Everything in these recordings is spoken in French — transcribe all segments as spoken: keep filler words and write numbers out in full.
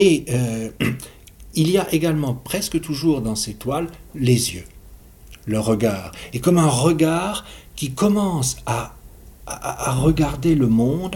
Et euh, il y a également presque toujours dans ces toiles les yeux, le regard. Et comme un regard qui commence à, à, à regarder le monde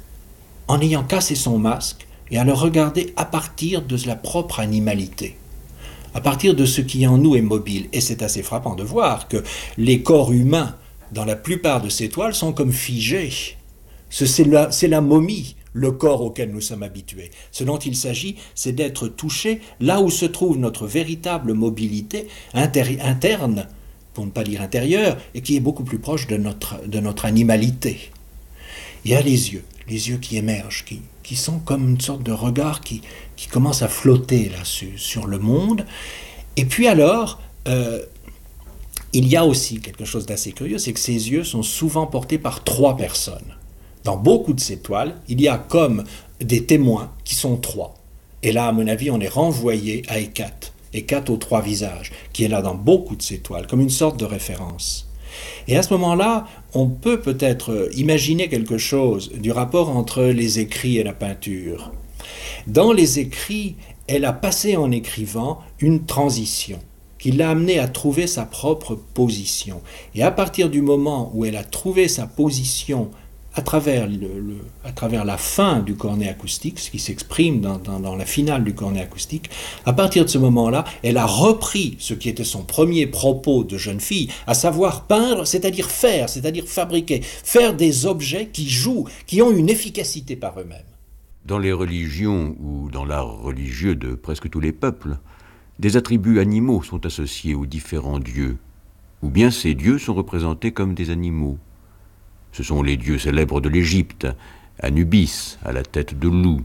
en ayant cassé son masque et à le regarder à partir de la propre animalité, à partir de ce qui en nous est mobile. Et c'est assez frappant de voir que les corps humains, dans la plupart de ces toiles, sont comme figés. C'est la, c'est la momie, le corps auquel nous sommes habitués. Ce dont il s'agit, c'est d'être touché là où se trouve notre véritable mobilité inter- interne, pour ne pas dire intérieure, et qui est beaucoup plus proche de notre, de notre animalité. Il y a les yeux, les yeux qui émergent, qui, qui sont comme une sorte de regard qui, qui commence à flotter là, sur, sur le monde. Et puis alors, euh, il y a aussi quelque chose d'assez curieux, c'est que ces yeux sont souvent portés par trois personnes. Dans beaucoup de ces toiles, il y a comme des témoins qui sont trois. Et là, à mon avis, on est renvoyé à Hécate, Hécate aux trois visages, qui est là dans beaucoup de ces toiles, comme une sorte de référence. Et à ce moment-là, on peut peut-être imaginer quelque chose du rapport entre les écrits et la peinture. Dans les écrits, elle a passé en écrivant une transition qui l'a amenée à trouver sa propre position. Et à partir du moment où elle a trouvé sa position à travers, le, le, à travers la fin du cornet acoustique, ce qui s'exprime dans, dans, dans la finale du cornet acoustique, à partir de ce moment-là, elle a repris ce qui était son premier propos de jeune fille, à savoir peindre, c'est-à-dire faire, c'est-à-dire fabriquer, faire des objets qui jouent, qui ont une efficacité par eux-mêmes. Dans les religions ou dans l'art religieux de presque tous les peuples, des attributs animaux sont associés aux différents dieux, ou bien ces dieux sont représentés comme des animaux. Ce sont les dieux célèbres de l'Égypte, Anubis à la tête de loup,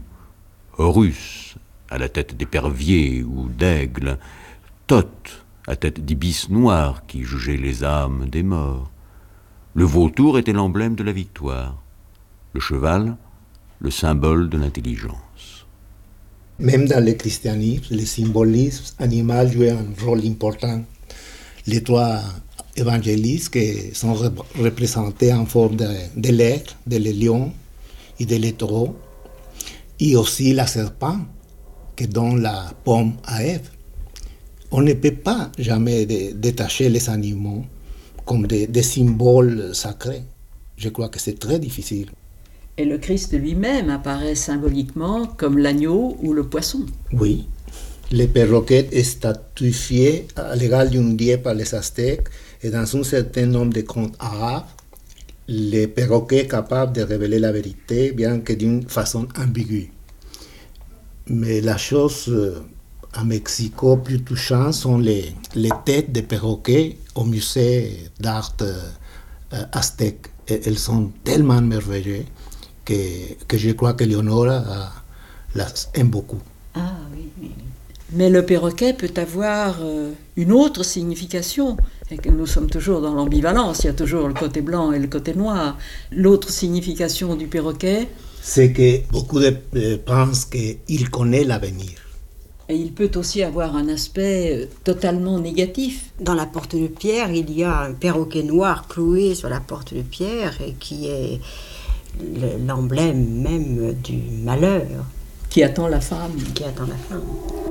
Horus à la tête d'épervier ou d'aigle, Thoth à tête d'ibis noir qui jugeait les âmes des morts. Le vautour était l'emblème de la victoire, le cheval, le symbole de l'intelligence. Même dans le christianisme, le symbolisme animal jouait un rôle important. Les trois évangélistes qui sont représentés en forme de, de l'aigle, de le lion et de le taureau, et aussi la serpent qui donne la pomme à Ève. On ne peut pas jamais de, détacher les animaux comme des, des symboles sacrés. Je crois que c'est très difficile. Et le Christ lui-même apparaît symboliquement comme l'agneau ou le poisson. Oui. Le perroquet est statuifié à l'égal d'une dieu par les Aztèques et dans un certain nombre de contes arabes, le perroquet est capable de révéler la vérité, bien que d'une façon ambiguë. Mais la chose euh, à Mexico plus touchante sont les, les têtes de perroquets au musée d'art euh, aztèque. Et elles sont tellement merveilleuses que, que je crois que Leonora euh, las aime beaucoup. Ah oui, oui. Mais le perroquet peut avoir euh, une autre signification. Et que nous sommes toujours dans l'ambivalence, il y a toujours le côté blanc et le côté noir. L'autre signification du perroquet, c'est que beaucoup de euh, pensent qu'il connaît l'avenir. Et il peut aussi avoir un aspect totalement négatif. Dans la porte de pierre, il y a un perroquet noir cloué sur la porte de pierre et qui est l'emblème même du malheur. Qui attend la femme. Qui attend la femme.